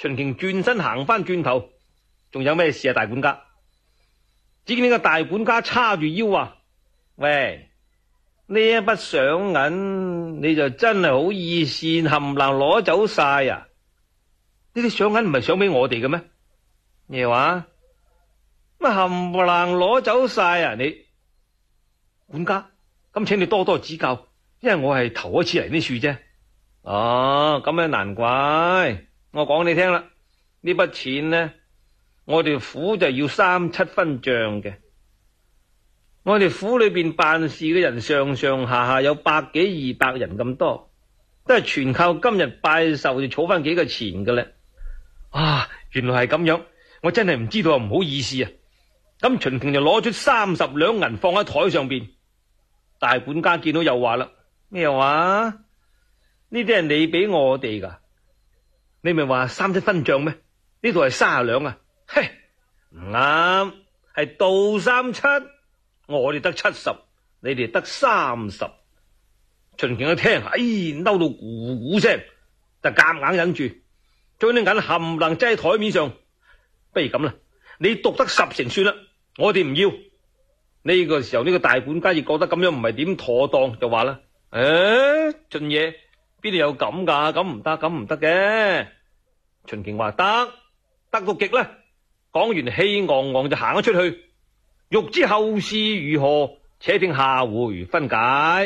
秦瓊轉身行翻轉頭，仲有咩事啊？大管家，只見呢個大管家叉住腰話：喂，呢一筆賞銀你就真係好意善，冚唪唥攞走晒啊！呢啲賞銀唔係賞俾我哋嘅咩？咩話？乜冚唪唥攞走晒啊？你管家，咁請你多多指教，因為我係頭一次嚟呢處啫。哦，咁樣難怪。我講你聽啦，呢筆錢呢，我哋府就要3-7分賬嘅。我哋府裏邊辦事嘅人上上下下有100幾200人咁多，都係全靠今日拜壽就儲翻幾個錢嘅咧。啊，原來係咁樣，我真係唔知道，唔好意思啊。咁秦瓊就攞出30兩銀放喺台上邊。大管家見到又話啦：咩話？呢啲係你俾我哋噶？你咪話3-7分賬咩？呢度係30兩啊！嘿，唔啱，係倒37。我哋得70，你哋得30。秦瓊一聽，嬲到咕咕聲，就夾硬忍住，將啲銀冚唪唥擠喺台面上。不如咁啦，你獨得10成算啦，我哋唔要。呢個時候呢個大管家亦覺得咁樣唔係點妥當，就話啦：秦爺邊度有咁噶？咁唔得，咁唔得嘅。秦瓊話：得到極啦。講完氣昂昂就行咗出去。欲知後事如何，且聽下回分解。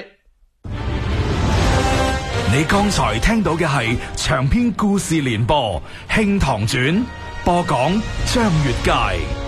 你剛才聽到嘅係長篇故事連播《慶堂傳》，播講張悅楷。